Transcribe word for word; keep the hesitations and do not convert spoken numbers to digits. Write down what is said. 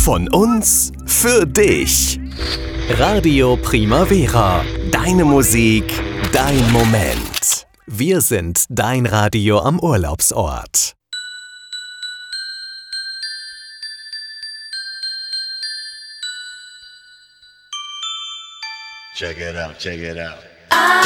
Von uns für dich. Radio Primavera. Deine Musik, dein Moment. Wir sind dein Radio am Urlaubsort. Check it out, check it out.